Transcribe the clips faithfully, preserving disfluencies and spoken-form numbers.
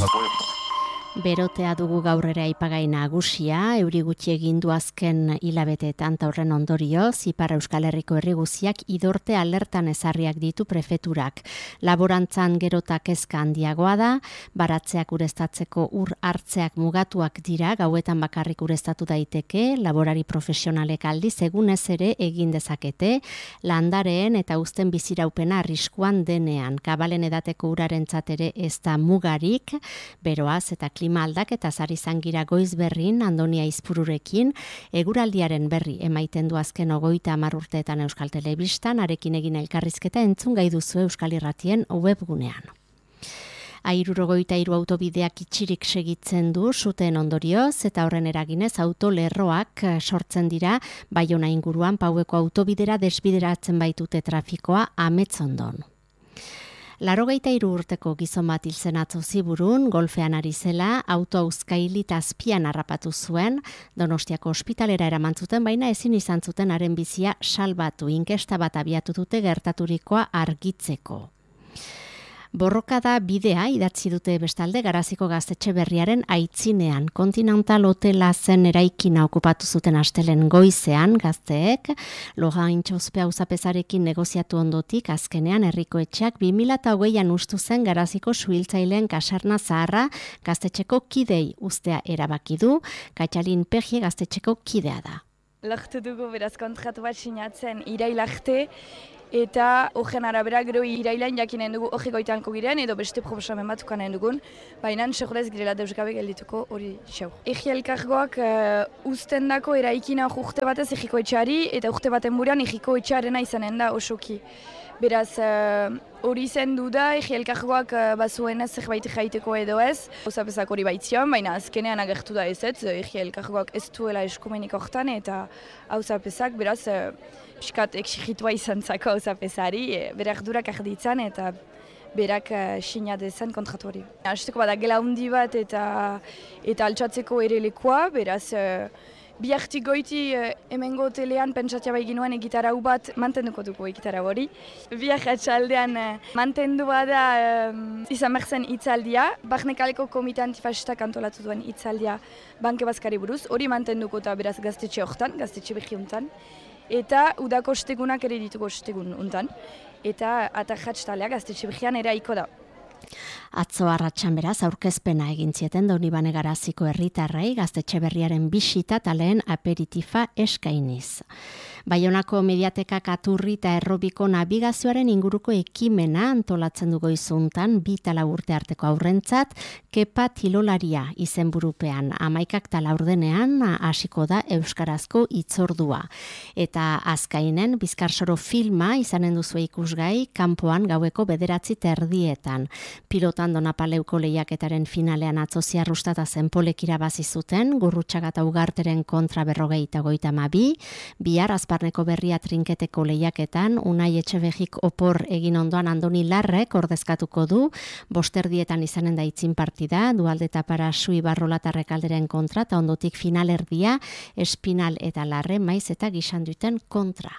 Berotea dugu gaur ere aipagai nagusia, euri gutxi egin du azken hilabeteetan ta horren ondorioz, Ipar Euskal Herriko herri guztiak idorte alertan ezarriak ditu prefeturak. Laborantzan gerota kezka handiagoa da, baratzeak ureztatzeko ur hartzeak mugatuak dira, gauetan bakarrik ureztatu daiteke, laborari profesionalek aldiz egunez ere egin dezakete, landareen eta uzten biziraupena arriskuan denean. Kabalen edateko urarentzat ere ez da mugarik, beroaz eta klima aldaketa zari zangira goiz berrin, Andonia Izpururekin, eguraldiaren berri emaiten du azken ogoita hamar urteetan Euskal Telebistan, arekin egin elkarrizketa entzun gai duzu Euskal Irratien webgunean. Airurogoita hiru autobideak itxirik segitzen du zuten ondorioz eta horren eraginez autolerroak sortzen dira Baiona inguruan paueko autobidera desbideratzen baitute trafikoa Ametsondon. Larogeita hiru urteko gizon bat hil zen atzo Ziburun, golfean ari zela, autoauzkailita azpian harrapatu zuen, Donostiako ospitalera eraman zuten, baina ezin izan zuten haren bizia salbatu, inkesta bat abiatu dute gertaturikoa argitzeko. Borrokada bidea idatzi dute bestalde Garaziko Gaztetxe Berriaren aitzinean. Continental Hotela zen eraikina okupatu zuten astelen goizean gazteek, Logain Txospea auzapezarekin negoziatu ondotik azkenean herriko etxeak bi mila hogeian ustu zen Garaziko suhiltzaileen kasarna zaharra gaztetxeko kidei uztea erabaki du, Katxalin Pegie gaztetxeko kidea da. Lortu dugu beraz kontratu bat sinatzen irailarte, eta horren arabera gero irailan jakinen dugu hori goitanko giren edo beste proposamen bat ukanen dugun, baina segurez girela deusgabe geldituko hori xau. Egi elkargoak uh, uzten dako eraikina urte batez egiko etxari eta urte baten buruan egiko etxarena izanen da osoki. Beraz, hori uh, zen du da, egi elkargoak uh, bazuen ez zerbait jaiteko edo ez. Hauzapezak hori baitzion, baina azkenean agertu da ez ez, egi elkargoak ez duela eskumenik hortan eta hauzapezak beraz, uh, piskat exigitua izan zako hauzapezari, e, berak durak arditzan eta berak uh, sina dezen kontratu hori. Azteko bada gela hundi bat eta, eta altxatzeko ere lekoa, beraz, uh, bihartik goiti uh, hemengo hotelean pentsatia bai ginoen egitarau bat mantenduko dugu egitarau hori. Bihar atxaldean uh, mantendua da um, izan berzen hitzaldia, Barnekaleko Komite Antifasistak antolatu duen hitzaldia Banke Bazkari buruz, hori mantenduko eta beraz gaztetxe hortan, gaztetxe berri hontan, eta udako ostegunak ere dituko ostegun hontan, eta atarjatz talea gaztetxe berrian eraiko da. Atzo arratsan beraz aurkezpena egin zieten Donibane Garaziko herritarrei gaztetxe berriaren bisita eta lehen aperitifa eskainiz. Baionako mediatekak aturri eta errobiko nabigazioaren inguruko ekimena antolatzen dugu izuntan bi tala urte arteko aurrentzat, Kepa Tilolaria izenburupean amaikak tala urdenean hasiko da euskarazko hitzordua. Eta azkainen Bizkarsoro filma izanen duzu ikusgai kanpoan gaueko bederatzi terdietan. Pilotan Donapaleuko lehiaketaren finalean atzo Ziarrustata zenpolek irabazi zuten, Gurrutxaga eta Ugarteren kontra berrogeita goita hamabi, bihar Azparneko Berria trinketeko lehiaketan, Unai Etxebejik opor egin ondoan Andoni Larrek ordezkatuko du, bosterdietan izanen da itzin partida, Dualde eta Parasui Barrolatarrek alderen kontra, eta ondotik finalerdia, Espinal eta Larre maiz eta gizan duten kontra.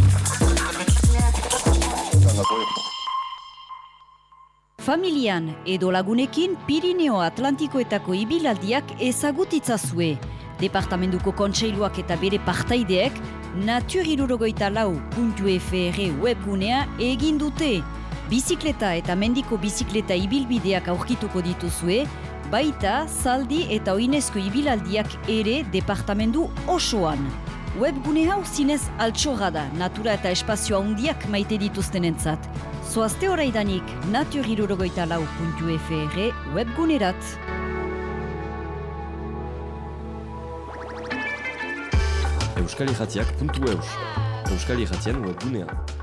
Familian edo lagunekin Pirineo Atlantikoetako ibilaldiak ezagutitzazue. Departamentuko kontseiluak eta bere partaideek naturirurogoita lau puntu f r webgunea egin dute. Bizikleta eta mendiko bizikleta ibilbideak aurkituko dituzue, baita zaldi eta oinezko ibilaldiak ere departamentu osoan. Webgune hau zinez altxorra da, natura eta espazioa handiak maite dituztenentzat. Zoazte horreidanik naturirurogoita lau puntu f r webgunerat. euskal irratiak puntu eus, Euskal Irratien webgunean.